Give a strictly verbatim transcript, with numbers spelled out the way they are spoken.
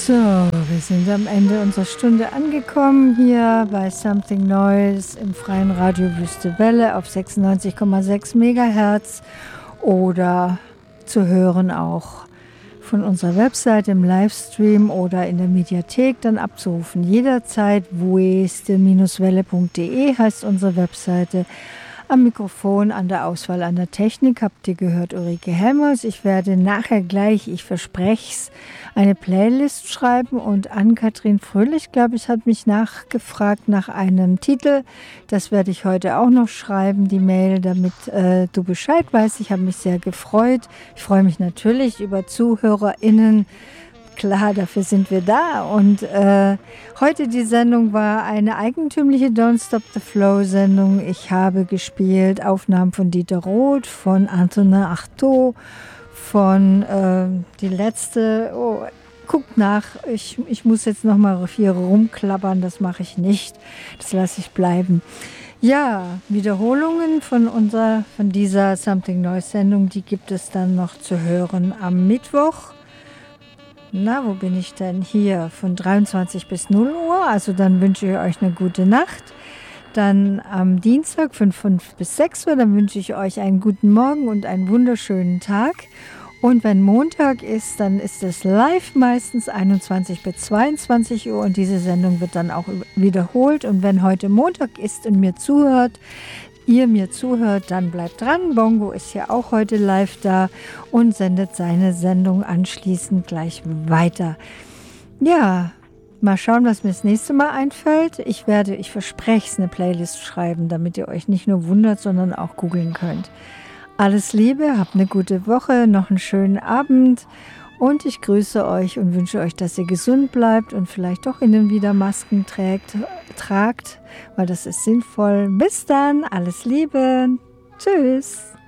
So, wir sind am Ende unserer Stunde angekommen hier bei Something Neues im freien Radio Wüste Welle auf sechsundneunzig Komma sechs Megahertz oder zu hören auch von unserer Website im Livestream oder in der Mediathek dann abzurufen. Jederzeit weste Welle punkt de heißt unsere Webseite. Am Mikrofon, an der Auswahl, an der Technik habt ihr gehört Ulrike Helmers. Ich werde nachher gleich, ich verspreche es, eine Playlist schreiben und Ann-Kathrin Fröhlich, glaube ich, hat mich nachgefragt nach einem Titel. Das werde ich heute auch noch schreiben, die Mail, damit äh, du Bescheid weißt. Ich habe mich sehr gefreut. Ich freue mich natürlich über ZuhörerInnen. Klar, dafür sind wir da. Und äh, heute die Sendung war eine eigentümliche Don't Stop the Flow Sendung. Ich habe gespielt Aufnahmen von Dieter Roth, von Antonin Artaud, von äh, die letzte, oh, guckt nach, ich, ich muss jetzt noch mal hier rumklappern, das mache ich nicht, das lasse ich bleiben. Ja, Wiederholungen von unserer, von dieser Something Noise Sendung, die gibt es dann noch zu hören am Mittwoch. Na, wo bin ich denn? Hier von dreiundzwanzig bis null Uhr, also dann wünsche ich euch eine gute Nacht. Dann am Dienstag von fünf bis sechs Uhr, dann wünsche ich euch einen guten Morgen und einen wunderschönen Tag. Und wenn Montag ist, dann ist es live meistens einundzwanzig bis zweiundzwanzig Uhr und diese Sendung wird dann auch wiederholt. Und wenn heute Montag ist und mir zuhört, ihr mir zuhört, dann bleibt dran. Bongo ist ja auch heute live da und sendet seine Sendung anschließend gleich weiter. Ja, mal schauen, was mir das nächste Mal einfällt. Ich werde, ich verspreche es, eine Playlist schreiben, damit ihr euch nicht nur wundert, sondern auch googeln könnt. Alles Liebe, habt eine gute Woche, noch einen schönen Abend und ich grüße euch und wünsche euch, dass ihr gesund bleibt und vielleicht doch innen wieder Masken trägt, tragt, weil das ist sinnvoll. Bis dann, alles Liebe, tschüss.